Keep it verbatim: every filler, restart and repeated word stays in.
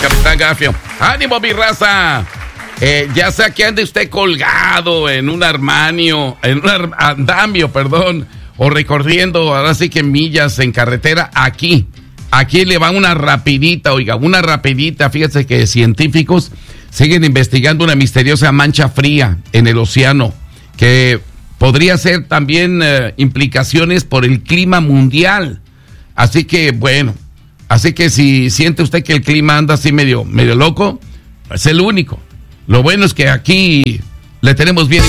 Capitán Garfio. ¡Ánimo, mi raza! Eh, ya sea que ande usted colgado en un armario, en un ar- andamio, perdón, o recorriendo ahora sí que millas en carretera, aquí, aquí le va una rapidita, oiga, una rapidita. Fíjese que científicos siguen investigando una misteriosa mancha fría en el océano que podría ser también eh, implicaciones por el clima mundial. Así que, bueno, así que si siente usted que el clima anda así medio, medio loco, es el único. Lo bueno es que aquí le tenemos bien